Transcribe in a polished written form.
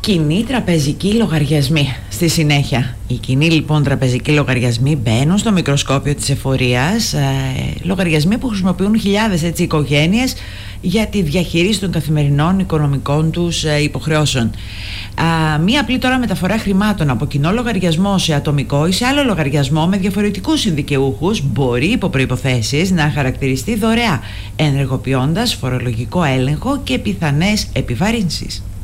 Κοινοί τραπεζικοί λογαριασμοί. Στη συνέχεια, οι κοινοί λοιπόν τραπεζικοί λογαριασμοί μπαίνουν στο μικροσκόπιο της εφορίας. Λογαριασμοί που χρησιμοποιούν χιλιάδες οικογένειες για τη διαχείριση των καθημερινών οικονομικών τους υποχρεώσεων. Μία απλή τώρα μεταφορά χρημάτων από κοινό λογαριασμό σε ατομικό ή σε άλλο λογαριασμό με διαφορετικούς συνδικαιούχους μπορεί υπό προϋποθέσεις να χαρακτηριστεί δωρεά, ενεργοποιώντας φορολογικό έλεγχο και πιθανές επιβαρύνσεις.